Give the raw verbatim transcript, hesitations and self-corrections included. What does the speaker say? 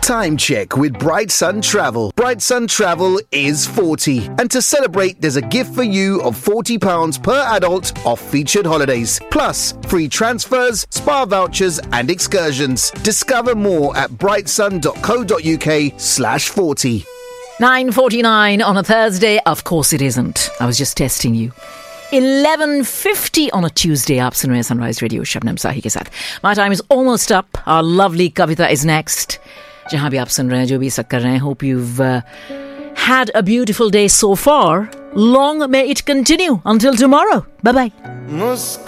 Time check with Bright Sun Travel. Bright Sun Travel is forty. And to celebrate, there's a gift for you of forty pounds per adult off featured holidays. Plus, free transfers, spa vouchers and excursions. Discover more at brightsun.co.uk slash 40. nine forty-nine on a Thursday. Of course it isn't. I was just testing you. eleven fifty on a Tuesday. आप सुन रहे हैं Sunrise Radio Shabnam साही के साथ. My time is almost up. Our lovely Kavita is next. जहाँ भी आप सुन रहे हैं, जो भी सब कर रहे हैं. Hope you've uh, had a beautiful day so far. Long may it continue. Until tomorrow. Bye bye.